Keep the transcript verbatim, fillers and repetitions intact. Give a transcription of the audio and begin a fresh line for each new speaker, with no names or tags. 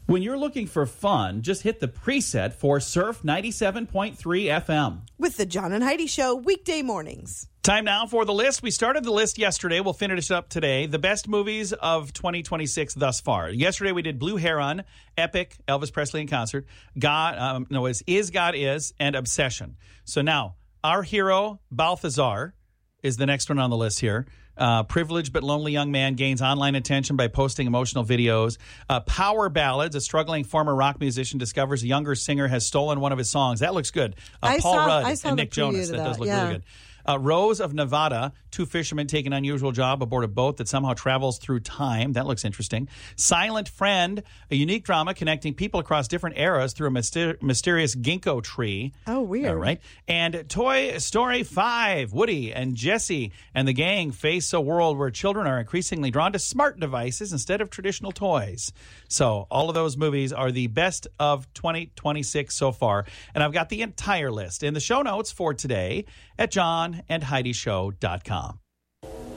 When you're looking for fun, just hit the preset for Surf ninety-seven point three F M.
With the John and Heidi Show, weekday mornings.
Time now for the list. We started the list yesterday. We'll finish it up today. The best movies of twenty twenty-six thus far. Yesterday we did Blue Heron, Epic, Elvis Presley in concert, God, um, no, it's Is God Is, and Obsession. So now, our hero, Balthazar, is the next one on the list here. Uh, privileged but lonely young man gains online attention by posting emotional videos. Uh, Power Ballads, a struggling former rock musician discovers a younger singer has stolen one of his songs. That looks good. Uh,
I
Paul
saw,
Rudd
I saw
and
the
Nick Jonas.
preview
That,
to
does look
yeah.
really good. Uh, Rose of Nevada, two fishermen take an unusual job aboard a boat that somehow travels through time. That looks interesting. Silent Friend, a unique drama connecting people across different eras through a myster- mysterious ginkgo tree.
Oh, weird.
All right. And Toy Story five, Woody and Jessie and the gang face a world where children are increasingly drawn to smart devices instead of traditional toys. So all of those movies are the best of twenty twenty-six so far. And I've got the entire list in the show notes for today at john and heidi show dot com.